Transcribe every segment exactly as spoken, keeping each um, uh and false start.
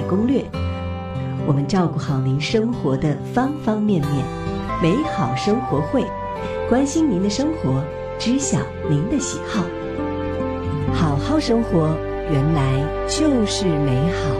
攻略，我们照顾好您生活的方方面面。美好生活会，关心您的生活，知晓您的喜好。好好生活，原来就是美好。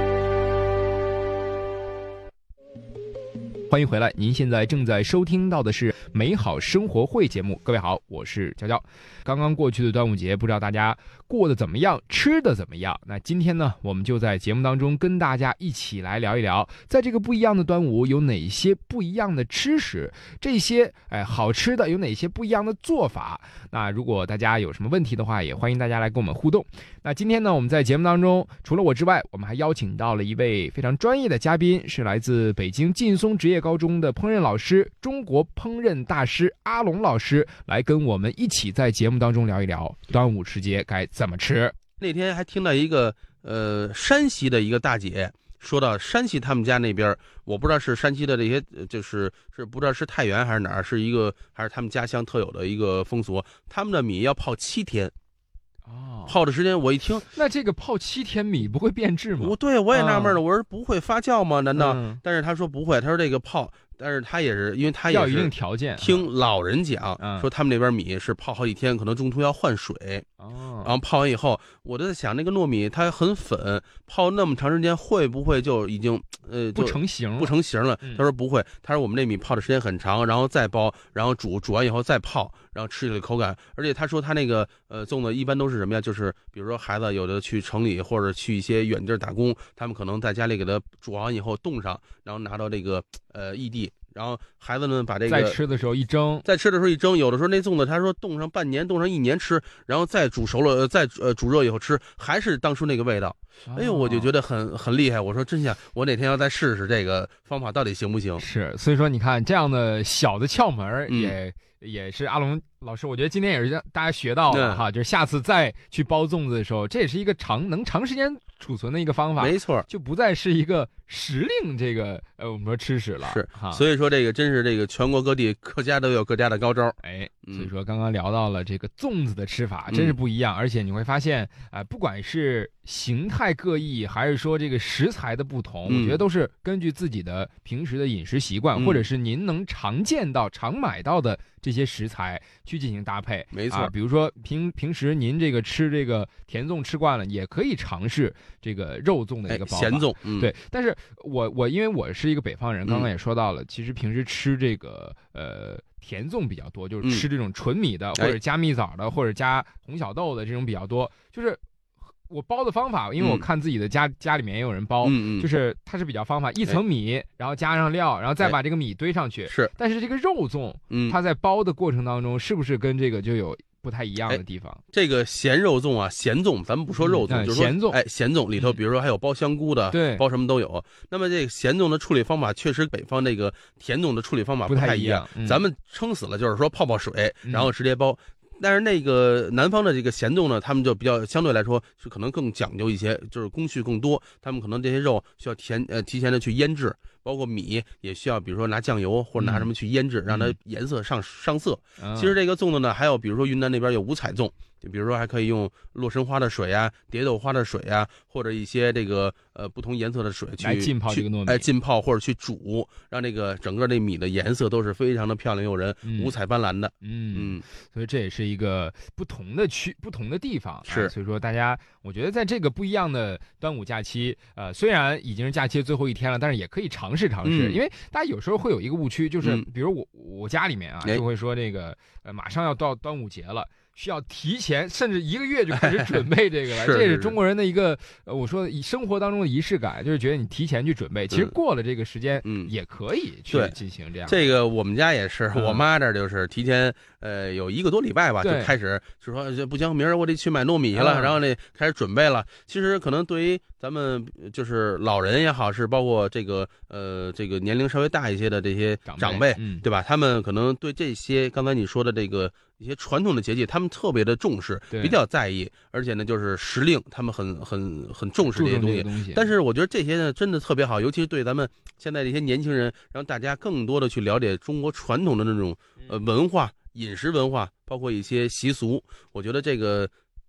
欢迎回来，您现在正在收听到的是美好生活会节目。各位好，我是娇娇。刚刚过去的端午节，不知道大家过得怎么样，吃的怎么样？那今天呢，我们就在节目当中跟大家一起来聊一聊，在这个不一样的端午有哪些不一样的吃食，这些哎好吃的有哪些不一样的做法。那如果大家有什么问题的话，也欢迎大家来跟我们互动。那今天呢，我们在节目当中除了我之外，我们还邀请到了一位非常专业的嘉宾，是来自北京劲松职业高中的烹饪老师，中国烹饪大师阿龙老师，来跟我们一起在节目当中聊一聊端午时节该怎么吃。 那天还听到一个呃山西的一个大姐说到，山西他们家那边，我不知道是山西的这些，就是是不知道是太原还是哪儿，是一个还是他们家乡特有的一个风俗，他们的米要泡七天。 哦， 泡的时间我一听， 那这个泡七天米不会变质吗？ 我对我也纳闷了，我说不会发酵吗？难道？ 嗯、 但是他说不会，他说这个泡。但是他也是，因为他也是要一定条件。 听老人讲、 嗯、 说，他们那边米是泡好几天，可能中途要换水。 哦， 然后泡完以后，我就在想，那个糯米它很粉，泡那么长时间会不会就已经呃不成形不成形了？ 嗯、 他说不会，他说我们那米泡的时间很长，然后再包，然后煮，煮完以后再泡，然后吃起来口感。而且他说他那个呃粽子一般都是什么呀？就是比如说孩子有的去城里或者去一些远地打工，他们可能在家里给它煮完以后冻上，然后拿到这个呃异地。然后孩子们把这个在吃的时候一蒸， 在吃的时候一蒸，有的时候那粽子他说冻上半年，冻上一年吃，然后再煮熟了，再呃煮热以后吃，还是当初那个味道。哎呦，我就觉得很很厉害。我说真想，我哪天要再试试这个方法到底行不行？ 是，所以说你看这样的小的窍门也、 嗯、 也是阿龙老师，我觉得今天也是让大家学到了哈，就是下次再去包粽子的时候，这也是一个长能长时间储存的一个方法。 没错， 就不再是一个时令这个呃我们说吃食了。 是哈， 所以说这个真是这个全国各地各家都有各家的高招。 哎，所以说刚刚聊到了这个粽子的吃法， 嗯、 真是不一样，而且你会发现啊、呃，不管是形态各异，还是说这个食材的不同、嗯，我觉得都是根据自己的平时的饮食习惯、嗯，或者是您能常见到、常买到的这些食材去进行搭配。 没错、 啊，比如说平平时您这个吃这个甜粽吃惯了，也可以尝试这个肉粽的一个包法。 咸粽、嗯， 对。但是我我因为我是一个北方人，刚刚也说到了，嗯、其实平时吃这个呃甜粽比较多，就是吃这种纯米的、嗯、或者加蜜枣的、哎、或者加红小豆的这种比较多，就是。我包的方法，因为我看自己的家、嗯、家里面也有人包、 嗯嗯， 就是它是比较方法，一层米、哎，然后加上料，然后再把这个米堆上去。 是、哎， 但是这个肉粽，嗯，它在包的过程当中，是不是跟这个就有不太一样的地方？ 哎、这个咸肉粽啊，咸粽，咱们不说肉粽， 嗯、 就是说咸粽， 哎，咸粽里头，比如说还有包香菇的， 对、嗯， 包什么都有。那么这个咸粽的处理方法，确实北方这个甜粽的处理方法不太一样。嗯、 咱们撑死了就是说泡泡水，然后直接包。嗯，但是那个南方的这个咸粽呢，他们就比较相对来说是可能更讲究一些，就是工序更多，他们可能这些肉需要提呃提前的去腌制，包括米也需要，比如说拿酱油或者拿什么去腌制，嗯、让它颜色上上色。嗯、其实这个粽子呢，还有比如说云南那边有五彩粽，就比如说还可以用洛神花的水啊、蝶豆花的水啊，或者一些这个呃不同颜色的水去来浸泡这个糯米， 哎浸泡或者去煮，让这个整个这米的颜色都是非常的漂亮诱人，嗯、五彩斑斓的。 嗯嗯，所以这也是一个不同的区不同的地方。 是、 啊，所以说大家，我觉得在这个不一样的端午假期，呃，虽然已经是假期的最后一天了，但是也可以尝试尝试，嗯、因为大家有时候会有一个误区，就是比如我我家里面啊，就会说这个呃马上要到端午节了。需要提前甚至一个月就开始准备这个了， 是这也是中国人的一个呃，我说以生活当中的仪式感，就是觉得你提前去准备，其实过了这个时间，嗯，也可以去进行这样。 这个我们家也是，我妈这就是提前呃有一个多礼拜吧，就开始就说不行，明儿我得去买糯米了，嗯、然后呢开始准备了。其实可能对于咱们就是老人也好，是包括这个呃这个年龄稍微大一些的这些长辈， 嗯、 对吧？他们可能对这些刚才你说的这个。一些传统的节气，他们特别的重视，比较在意，而且呢，就是时令，他们很很很重视这些东西。 东西但是我觉得这些呢，真的特别好，尤其是对咱们现在这些年轻人，让大家更多的去了解中国传统的那种呃文化、饮食文化，包括一些习俗。我觉得这个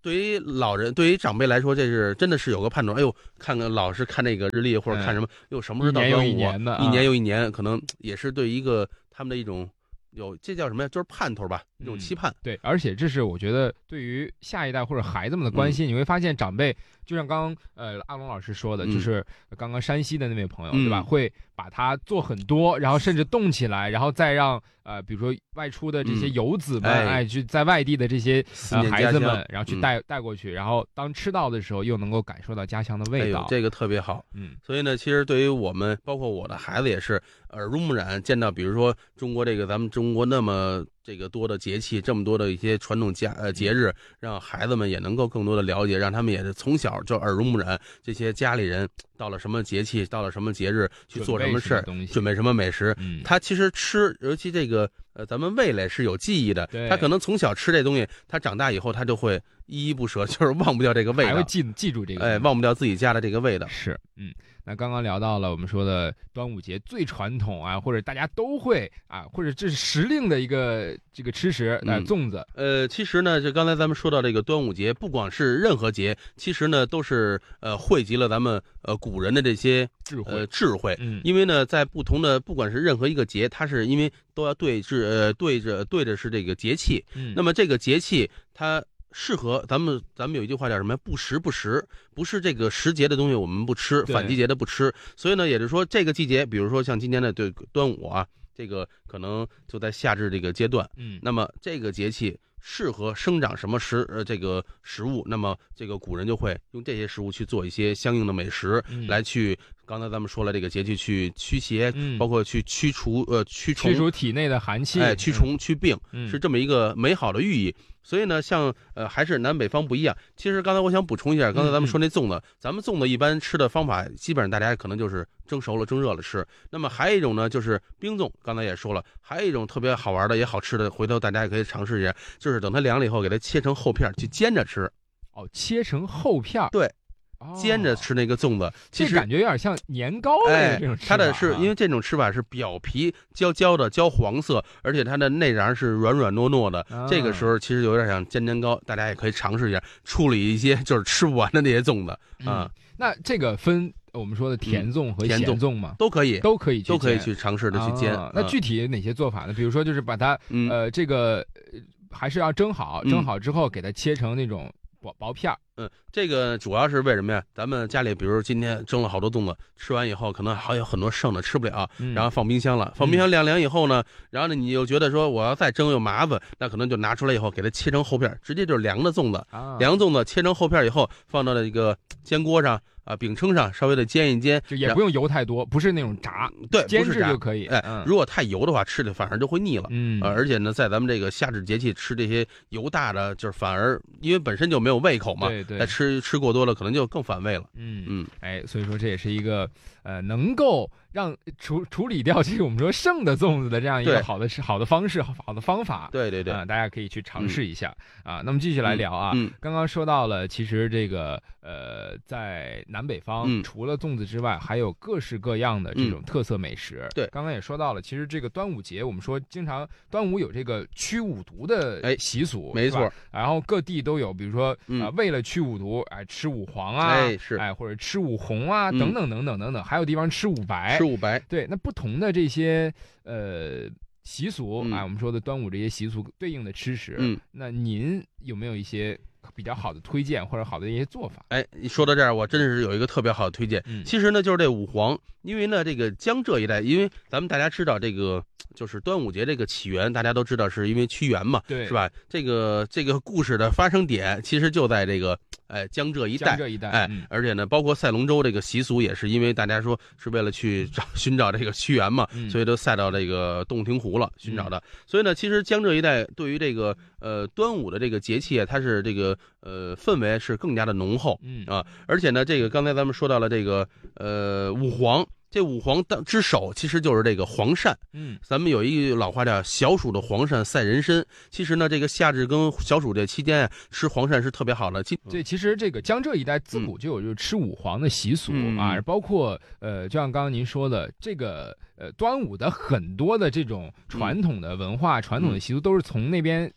对于老人，对于长辈来说，这是真的是有个判断。哎呦，看看老是看那个日历或者看什么，又什么时候到端午？ 一年又一年的， 一年又一年，可能也是对一个他们的一种有这叫什么呀？就是盼头吧，一种期盼。 嗯、对，而且这是我觉得对于下一代或者孩子们的关心，嗯、你会发现长辈就像刚刚呃阿龙老师说的， 嗯、 就是刚刚山西的那位朋友， 嗯、 对吧？会把它做很多，然后甚至冻起来，然后再让呃比如说外出的这些游子们， 嗯、 哎，去在外地的这些呃孩子们，然后去带、 嗯、 带过去，然后当吃到的时候又能够感受到家乡的味道， 哎、这个特别好。 嗯， 所以呢，其实对于我们，包括我的孩子也是耳濡目染，见到比如说中国这个咱们中国那么这个多的节气，这么多的一些传统家呃节日，让孩子们也能够更多的了解，让他们也是从小就耳濡目染，这些家里人到了什么节气，到了什么节日去做什么事儿，准备什么美食。 嗯， 他其实吃，尤其这个呃，咱们味蕾是有记忆的，他可能从小吃这东西，他长大以后他就会依依不舍，就是忘不掉这个味道， 还会记记住这个， 哎，忘不掉自己家的这个味道。 是，嗯。那刚刚聊到了我们说的端午节最传统啊，或者大家都会啊，或者这是时令的一个这个吃食，呃，粽子。 呃，其实呢，就刚才咱们说到这个端午节，不管是任何节，其实呢都是呃汇集了咱们呃古人的这些智慧， 呃智慧。 嗯， 因为呢，在不同的不管是任何一个节，它是因为都要对治呃对着对着是这个节气。 嗯， 那么这个节气它适合咱们，咱们有一句话叫什么？不时不食，不是这个时节的东西我们不吃，反季节的不吃。所以呢，也就是说这个季节，比如说像今年的对端午啊，这个可能就在夏至这个阶段。 嗯， 那么这个节气适合生长什么食呃这个食物，那么这个古人就会用这些食物去做一些相应的美食， 嗯、 来去。刚才咱们说了，这个节气去驱邪， 嗯、 包括去驱除呃驱虫， 驱除体内的寒气， 哎，驱虫驱病， 嗯、 是这么一个美好的寓意。所以呢，像呃还是南北方不一样。其实刚才我想补充一下，刚才咱们说那粽子，嗯、咱们粽子一般吃的方法，基本上大家可能就是蒸熟了、蒸热了吃。那么还有一种呢，就是冰粽，刚才也说了，还有一种特别好玩的也好吃的，回头大家也可以尝试一下，就是等它凉了以后，给它切成厚片去煎着吃。 哦，切成厚片， 对。煎着吃那个粽子，其实感觉有点像年糕的这种吃法。 它的是因为这种吃法是表皮焦焦的焦黄色，而且它的内瓤是软软糯糯的。这个时候其实有点像煎年糕，大家也可以尝试一下，处理一些就是吃不完的那些粽子啊。 那这个分我们说的甜粽和咸粽嘛， 都可以， 都可以， 都可以去尝试的去煎。 那具体哪些做法呢？比如说就是把它呃这个还是要蒸好，蒸好之后给它切成那种薄薄片儿。 嗯，这个主要是为什么呀？咱们家里，比如今天蒸了好多粽子，吃完以后可能还有很多剩的吃不了， 嗯、 然后放冰箱了。放冰箱晾凉以后呢，嗯、然后呢你又觉得说我要再蒸又麻烦，那可能就拿出来以后给它切成厚片，直接就是凉的粽子。 啊、 凉粽子切成厚片以后，放到了一个煎锅上啊，饼铛上稍微的煎一煎， 就也不用油太多，不是那种炸， 对， 煎制就可以。 哎， 嗯、 如果太油的话，吃的反而就会腻了。 嗯、 呃，而且呢，在咱们这个夏至节气吃这些油大的，就是反而因为本身就没有胃口嘛， 对对， 再吃吃过多了，可能就更反胃了。 嗯嗯， 哎，所以说这也是一个呃能够让处处理掉这个我们说剩的粽子的这样一个好的好的方式，好的方法。 对对对， 啊、呃，大家可以去尝试一下、嗯、啊。那么继续来聊啊， 嗯， 刚刚说到了，其实这个呃，在南北方、 嗯、 除了粽子之外，还有各式各样的这种特色美食。 嗯、对， 刚刚也说到了，其实这个端午节，我们说经常端午有这个驱五毒的习俗， 哎、没错。 然后各地都有，比如说啊、 嗯呃，为了驱五毒，哎、呃，吃五黄啊， 哎是， 哎或者吃五红啊， 嗯、 等等等等等等，还有地方吃五白， 吃五白。 对，那不同的这些呃习俗、 嗯、 啊，我们说的端午这些习俗对应的吃食， 嗯， 那您有没有一些比较好的推荐或者好的一些做法？ 哎，你说到这儿，我真是有一个特别好的推荐。 嗯， 其实呢，就是这五黄，因为呢，这个江浙一带，因为咱们大家知道这个就是端午节这个起源，大家都知道是因为屈原嘛， 对， 是吧？这个这个故事的发生点其实就在这个哎江浙一带， 江浙一带， 哎， 嗯、 而且呢，包括赛龙舟这个习俗也是因为大家说是为了去找寻找这个屈原嘛， 嗯、 所以都赛到这个洞庭湖了寻找的。嗯、所以呢，其实江浙一带对于这个呃端午的这个节气啊，它是这个呃氛围是更加的浓厚， 嗯啊，而且呢，这个刚才咱们说到了这个呃五黄。这五黄之首其实就是这个黄鳝， 嗯， 咱们有一句老话叫小暑的黄鳝赛人参。其实呢，这个夏至跟小暑这期间啊，吃黄鳝是特别好的。 对，其实这个江浙一带自古就有就是吃五黄的习俗、嗯、啊，包括呃，就像刚刚您说的，这个呃端午的很多的这种传统的文化、嗯、传统的习俗都是从那边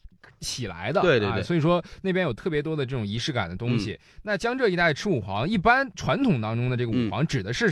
起来的， 对对对、 啊，所以说那边有特别多的这种仪式感的东西。 嗯、 那江浙一带吃五黄，一般传统当中的这个五黄指的是